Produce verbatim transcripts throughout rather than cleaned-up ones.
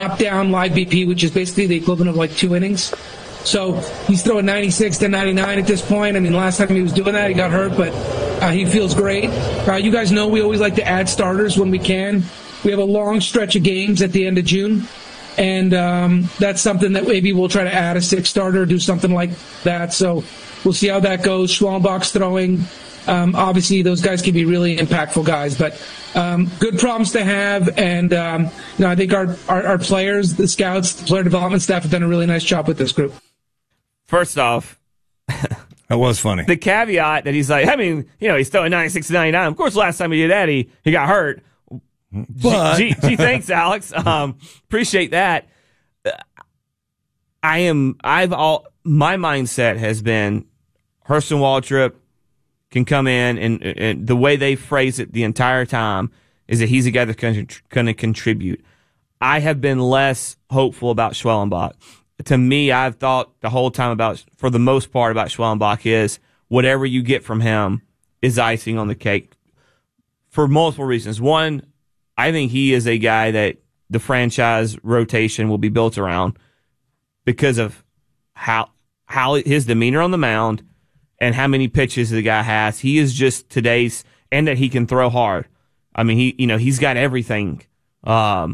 down live B P, which is basically the equivalent of like two innings. So he's throwing ninety-six to ninety-nine at this point. I mean, last time he was doing that, he got hurt, but uh, he feels great. Uh, you guys know we always like to add starters when we can. We have a long stretch of games at the end of June, and um, that's something that maybe we'll try to add a sixth starter, do something like that. So we'll see how that goes. Schwellenbach's throwing. Um, obviously, those guys can be really impactful guys, but um, good problems to have. And um, you know, I think our, our, our players, the scouts, the player development staff have done a really nice job with this group. First off, that was funny. The caveat that he's like, I mean, you know, he's throwing ninety-six to ninety-nine. Of course, last time he did that, he, he got hurt. But gee, gee, thanks, Alex. Um, appreciate that. I am. I've all my mindset has been Hurston Waldrop can come in, and, and the way they phrase it the entire time is that he's a guy that's going to contribute. I have been less hopeful about Schwellenbach. To me, I've thought the whole time about, for the most part, about Schwellenbach is whatever you get from him is icing on the cake for multiple reasons. One, I think he is a guy that the franchise rotation will be built around because of how how his demeanor on the mound and how many pitches the guy has. He is just today's, and that he can throw hard. I mean, he you know he's got everything. Um,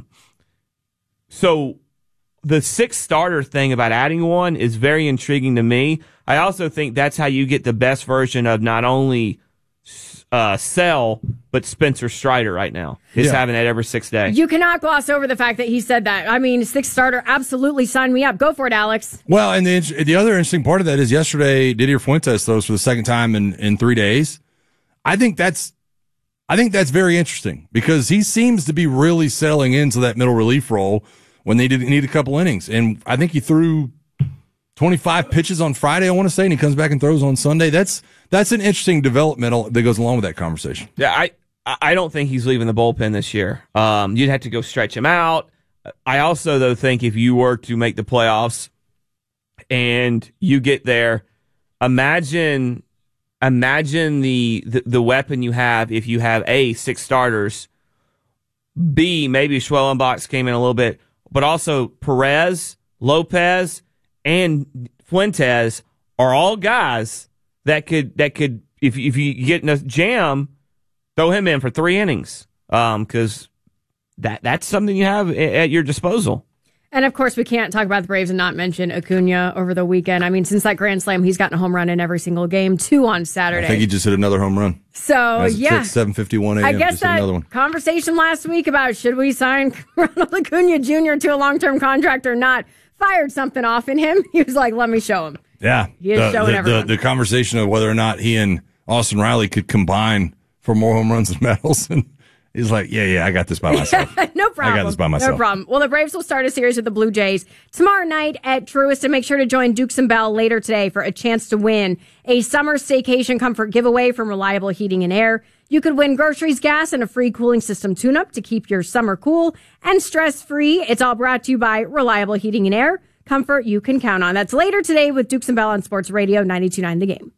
so the sixth starter thing about adding one is very intriguing to me. I also think that's how you get the best version of not only uh, Sell, but Spencer Strider right now. Is yeah. having that every sixth day. You cannot gloss over the fact that he said that. I mean, sixth starter, absolutely sign me up. Go for it, Alex. Well, and the the other interesting part of that is yesterday, Didier Fuentes throws for the second time in, in three days. I think that's I think that's very interesting because he seems to be really settling into that middle relief role when they did need a couple innings. And I think he threw twenty-five pitches on Friday, I want to say, and he comes back and throws on Sunday. That's that's an interesting developmental that goes along with that conversation. Yeah, I I don't think he's leaving the bullpen this year. Um, you'd have to go stretch him out. I also, though, think if you were to make the playoffs and you get there, imagine imagine the, the, the weapon you have if you have, A, six starters, B, maybe Schwellenbach came in a little bit, but also Perez, Lopez, and Fuentes are all guys that could that could if if you get in a jam, throw him in for three innings because um, that that's something you have at your disposal. And of course, we can't talk about the Braves and not mention Acuna over the weekend. I mean, since that grand slam, he's gotten a home run in every single game. Two on Saturday. I think he just hit another home run. So yeah, seven fifty-one a.m. I guess that another one. Conversation last week about should we sign Ronald Acuna Junior to a long-term contract or not fired something off in him. He was like, "Let me show him." Yeah, he is the, showing the, everyone. The, the conversation of whether or not he and Austin Riley could combine for more home runs than medals, and he's like, "Yeah, yeah, I got this by myself. No problem. I got this by myself. No problem." Well, the Braves will start a series with the Blue Jays tomorrow night at Truist, and make sure to join Dukes and Bell later today for a chance to win a summer staycation comfort giveaway from Reliable Heating and Air. You could win groceries, gas, and a free cooling system tune-up to keep your summer cool and stress-free. It's all brought to you by Reliable Heating and Air. Comfort you can count on. That's later today with Dukes and Bell on Sports Radio ninety-two point nine The Game.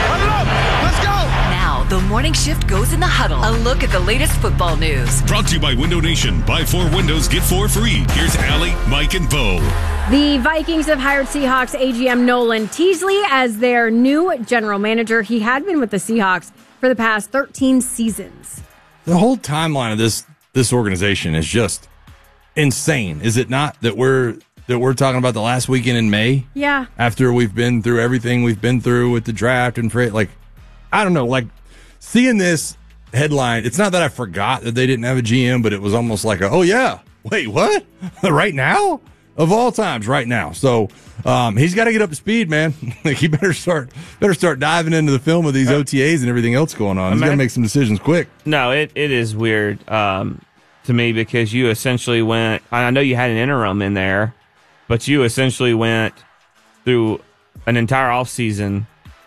Let's go! Now, the morning shift goes in the huddle. A look at the latest football news. Brought to you by Window Nation. Buy four windows, get four free. Here's Allie, Mike, and Bo. The Vikings have hired Seahawks A G M Nolan Teasley as their new general manager. He had been with the Seahawks for the past thirteen seasons. The whole timeline of this this organization is just insane, is it not? That we're that we're talking about the last weekend in May. Yeah. After we've been through everything we've been through with the draft and for like, I don't know, like seeing this headline. It's not that I forgot that they didn't have a G M, but it was almost like, a, oh yeah, wait, what? Right now? Of all times, right now. So um, he's got to get up to speed, man. Like he better start better start diving into the film of these O T As and everything else going on. He's got to make some decisions quick. No, it, it is weird um, to me because you essentially went. I know you had an interim in there, but you essentially went through an entire offseason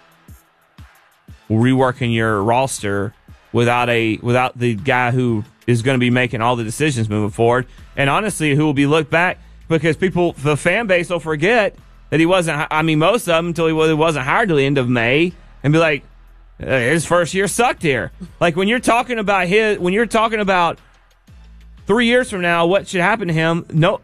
reworking your roster without a without the guy who is going to be making all the decisions moving forward, and honestly, who will be looked back. Because people, the fan base will forget that he wasn't, I mean, most of them until he wasn't hired till the end of May and be like, his first year sucked here. Like when you're talking about his, when you're talking about three years from now, what should happen to him? No,